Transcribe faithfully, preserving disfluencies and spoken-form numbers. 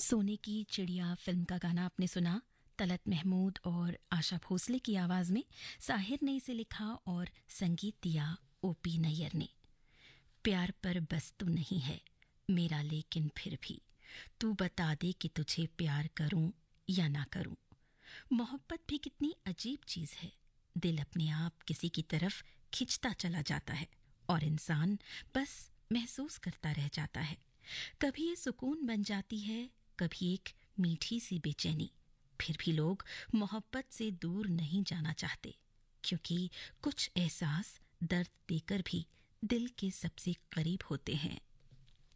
सोने की चिड़िया फिल्म का गाना आपने सुना। तलत महमूद और आशा भोसले की आवाज में साहिर ने इसे लिखा और संगीत दिया ओपी नैयर ने। प्यार पर बस तू नहीं है मेरा, लेकिन फिर भी तू बता दे कि तुझे प्यार करूं या ना करूं। मोहब्बत भी कितनी अजीब चीज है। दिल अपने आप किसी की तरफ खिंचता चला जाता है और इंसान बस महसूस करता रह जाता है। कभी ये सुकून बन जाती है, कभी एक मीठी सी बेचैनी। फिर भी लोग मोहब्बत से दूर नहीं जाना चाहते, क्योंकि कुछ एहसास दर्द देकर भी दिल के सबसे करीब होते हैं।